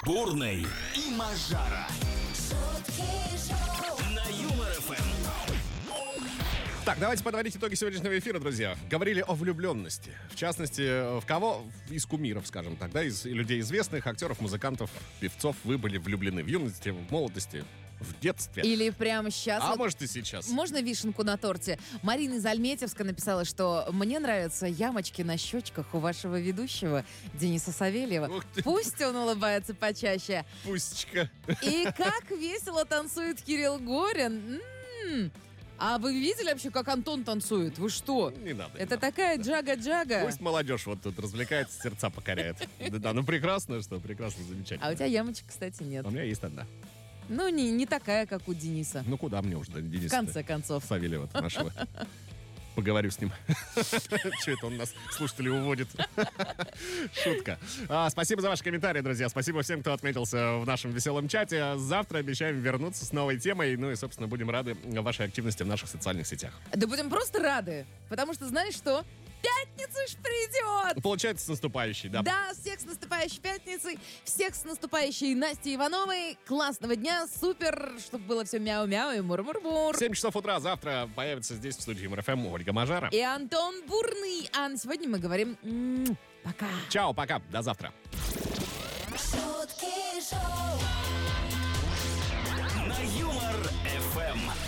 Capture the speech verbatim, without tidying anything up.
Бурный и Мажара. На Юмор эф эм. Так, давайте подводить итоги сегодняшнего эфира, друзья. Говорили о влюбленности. В частности, в кого из кумиров, скажем так, да, из людей известных, актеров, музыкантов, певцов вы были влюблены в юности, в молодости, в детстве. Или прямо сейчас. А вот может и сейчас. Можно вишенку на торте? Марина из Альметьевска написала, что мне нравятся ямочки на щечках у вашего ведущего Дениса Савельева. Ух ты. Пусть он улыбается почаще. Пустечка. И как весело танцует Кирилл Горин. М-м. А вы видели вообще, как Антон танцует? Вы что? Не надо. не Это надо. такая джага-джага. Пусть молодежь вот тут развлекается, сердца покоряет. Да, ну прекрасно, что, прекрасно, замечательно. А у тебя ямочек, кстати, нет. У меня есть одна. Ну, не, не такая, как у Дениса. Ну куда мне уже, Денис? В конце концов. Савельева нашего. Поговорю с ним. Че это он нас, слушатели, уводит? Шутка. А, спасибо за ваши комментарии, друзья. Спасибо всем, кто отметился в нашем веселом чате. Завтра обещаем вернуться с новой темой. Ну и, собственно, будем рады вашей активности в наших социальных сетях. Да будем просто рады. Потому что, знаешь что? Пятница ж придет! Получается, с наступающей, да? Да, всех с наступающей пятницей, всех с наступающей Настей Ивановой. Классного дня, супер, чтобы было все мяу-мяу и мур-мур-мур. семь часов утра завтра появится здесь в студии Юмор эф эм Ольга Мажара. И Антон Бурный. А на сегодня мы говорим м-м, пока. Чао, пока, до завтра. На Юмор эф эм.